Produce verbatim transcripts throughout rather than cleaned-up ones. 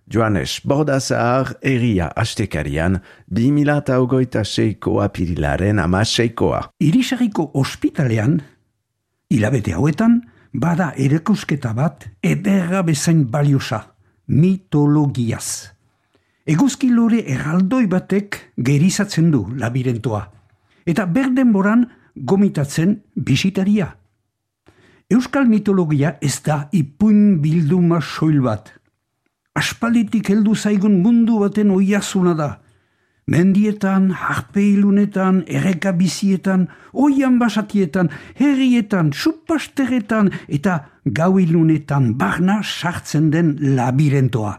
Joanes Bordazar Herria Astekarian bi mila eta hogeita seiko apirilaren hamaseikoa. Irisarriko ospitalean, hilabete hauetan, bada erakusketa bat ederra bezain baliosa, mitologiaz. Eguzki lore erraldoi batek gerizatzen du labirentoa, eta berdenboran gomitatzen bisitaria. Euskal mitologia ez da ipuin bilduma soil bat. Aspalditik heldu zaigun mundu baten oiazuna da. Mendietan, harpeilunetan, erreka bizietan, oian basatietan, herrietan, supasterretan eta gauilunetan barna sartzen den labirentoa.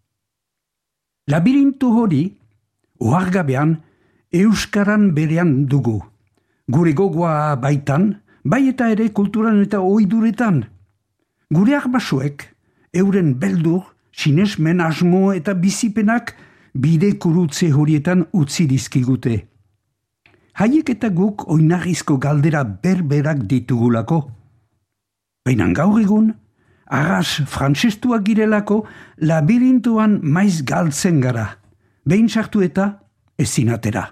Labirinto hori, ohargabean, euskaran berean dugu. Gure gogoa baitan, bai eta ere kulturan eta ohiduretan. Gure arbasuek, euren beldur, sinesmen asmo eta bizipenak bide kurutze horietan utzi dizkigute. Haiek eta guk oinarrizko galdera berberak ditugulako. Baina gaur egun, arras frantsestuak girelako labirintoan maiz galtzen gara, behin sartu eta ezin atera.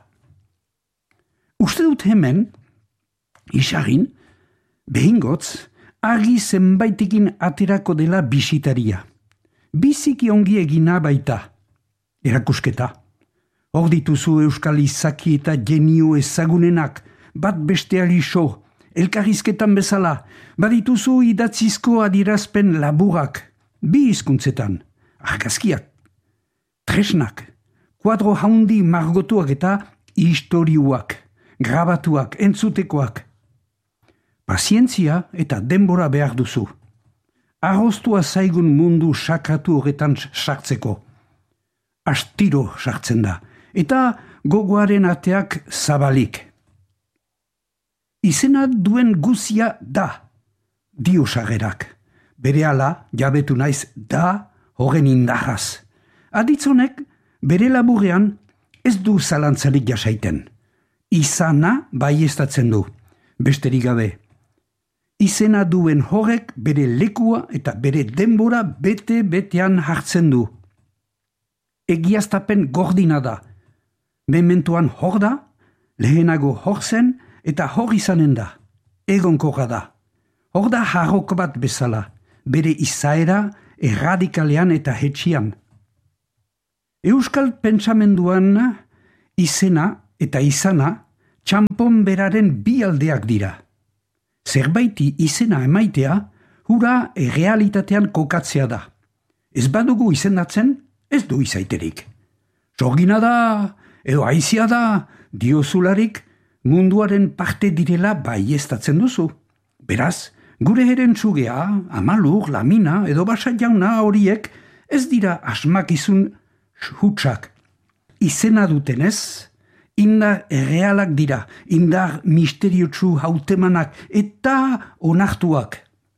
Uste dut hemen, isagin, behingotz, argi zenbaitekin aterako dela bisitaria. Biziki ongi egina baita. Erakusketa. Hor dituzu euskal izaki eta genio ezagunenak, bat besteari so, elkarrizketan bezala, badituzu idatzizko adierazpen laburak, bi hizkuntzetan, argazkiak, tresnak, kuadro haundi margotuak eta historiuak, grabatuak, entzutekoak. Pazientzia eta denbora behar duzu. Arroztua zaigun mundu sakratu horretan sartzeko. Astiro sartzen da, eta gogoaren ateak zabalik. Izena duen guzia da, dio sagerak. Berehala jabetu naiz da horren indarraz. Aditzonek bere laburrean ez du zalantzarik jasaiten. Izana baiestatzen du, besterik gabe. Izena duen horrek bere lekua eta bere denbora bete-betean hartzen du. Egiaztapen gordina da. Mementoan hor da, lehenago hor zen eta hor izanen da. Egonkorra da. Hor da harrok bat bezala, bere izaera erradikalean eta hetxian. Euskal pentsamenduan izena eta izana txampon beraren bi aldeak dira. Zerbaiti izena emaitea, hura errealitatean kokatzea da. Ez badugu izendatzen, ez du izaiterik. Sorgina da, edo aizia da, diozularik munduaren parte direla baiestatzen duzu. Beraz, gure herentzugea, Amalur, Lamina edo Basa jauna horiek ez dira asmakizun hutsak. Izena dutenez, indar errealak dira, indar misteriotsu hautemanak eta onartuak.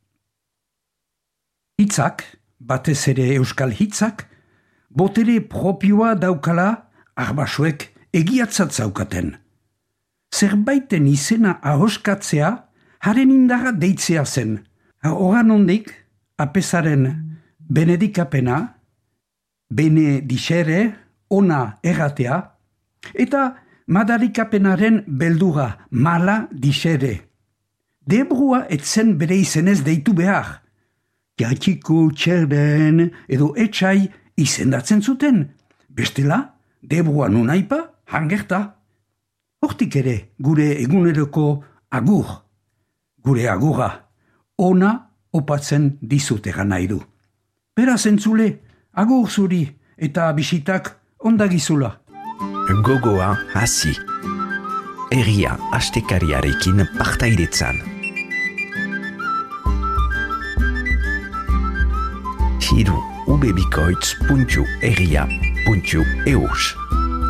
Hitzak, batez ere euskal hitzak, botere propioa daukala arbasuek egiatzat zaukaten. Zerbaiten izena ahoskatzea, haren indarra deitzea zen. Horan ondik, apesaren benedikapena, bene dixere, ona erratea, eta madarikapenaren beldura, mala dixere. Debrua etzen bere izenez deitu behar. Jatxiko, txerden edo etxai izendatzen zuten. Bestela, debrua nunaipa, hangerta. Hortik ere, gure eguneroko agur. Gure agurra, ona opatzen dizut egan nahi du. Beraz entzule, agur zuri eta bisitak ondagizula. Gogoa hasi. Herria astekariarekin partaidetzan. Hiru ubebikoitz puntu herria puntu eus.